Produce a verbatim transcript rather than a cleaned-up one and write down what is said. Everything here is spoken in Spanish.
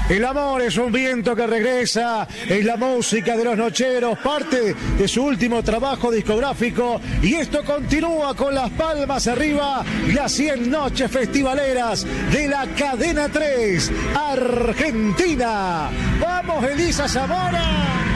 El amor es un viento que regresa, es la música de los nocheros, parte de su último trabajo discográfico, y esto continúa con las palmas arriba, las cien noches festivaleras de la Cadena tres Argentina. ¡Vamos, Elisa Zamora!